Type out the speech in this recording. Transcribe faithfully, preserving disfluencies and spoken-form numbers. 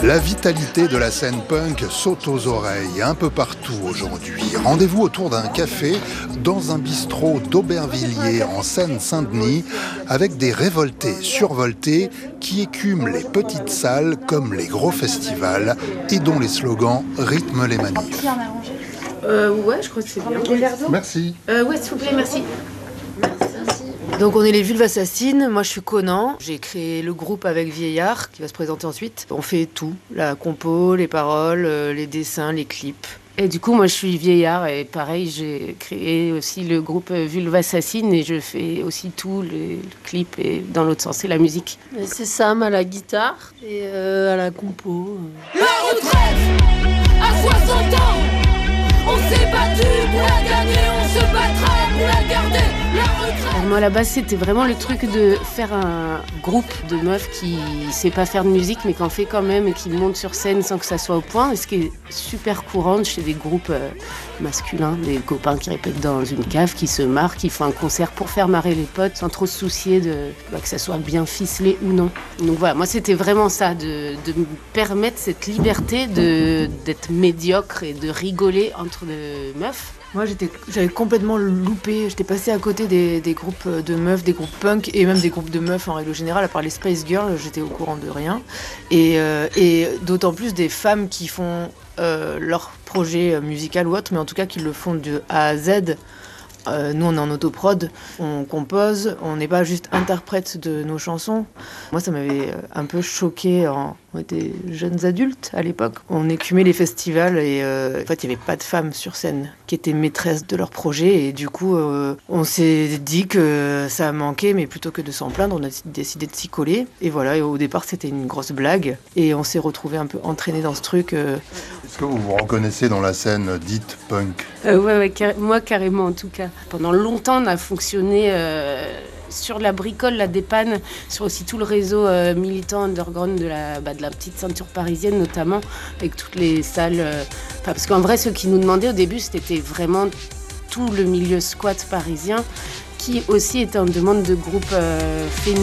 La vitalité de la scène punk saute aux oreilles un peu partout aujourd'hui. Rendez-vous autour d'un café dans un bistrot d'Aubervilliers en Seine-Saint-Denis avec des révoltés survoltés qui écument les petites salles comme les gros festivals et dont les slogans rythment les manifs. Euh, ouais, je crois que c'est bien. Les verres d'eau ? Merci. Euh, ouais, s'il vous plaît, merci. Donc on est les Vulves Assassines, moi je suis Conan, j'ai créé le groupe avec Vieillard qui va se présenter ensuite. On fait tout, la compo, les paroles, les dessins, les clips. Et du coup, moi je suis Vieillard et pareil, j'ai créé aussi le groupe Vulves Assassines et je fais aussi tout, les clips et dans l'autre sens, c'est la musique. Et c'est Sam à la guitare et euh, à la compo. La retraite à soixante ans, on s'est battu pour la gagner, on se battra pour la garder. La retraite. Alors moi, à la base, c'était vraiment le truc de faire un groupe de meufs qui ne sait pas faire de musique, mais qui en fait quand même et qui monte sur scène sans que ça soit au point. Et ce qui est super courant chez des groupes euh, masculins, des copains qui répètent dans une cave, qui se marrent, qui font un concert pour faire marrer les potes, sans trop se soucier de bah, que ça soit bien ficelé ou non. Donc voilà, moi, c'était vraiment ça, de, de me permettre cette liberté de, d'être médiocre et de rigoler entre de meufs. Moi j'étais, j'avais complètement loupé, j'étais passée à côté des, des groupes de meufs, des groupes punk et même des groupes de meufs en règle générale, à part les Spice Girls, j'étais au courant de rien. Et, euh, et d'autant plus des femmes qui font euh, leur projet musical ou autre, mais en tout cas qui le font de A à Z. Euh, nous on est en autoprod, on compose, on n'est pas juste interprète de nos chansons. Moi ça m'avait un peu choqué, en... on était jeunes adultes à l'époque. On écumait les festivals et euh, en fait il n'y avait pas de femmes sur scène qui étaient maîtresses de leur projet et du coup euh, on s'est dit que ça manquait, mais plutôt que de s'en plaindre on a décidé de s'y coller. Et voilà, et au départ c'était une grosse blague et on s'est retrouvés un peu entraînés dans ce truc. Euh... Est-ce que vous vous reconnaissez dans la scène dite punk ? euh, Ouais, ouais car- moi carrément en tout cas. Pendant longtemps, on a fonctionné euh, sur la bricole, la dépanne, sur aussi tout le réseau euh, militant underground de la, bah, de la petite ceinture parisienne notamment, avec toutes les salles. Euh, parce qu'en vrai, ceux qui nous demandaient au début, c'était vraiment tout le milieu squat parisien, qui aussi était en demande de groupes euh, féminins.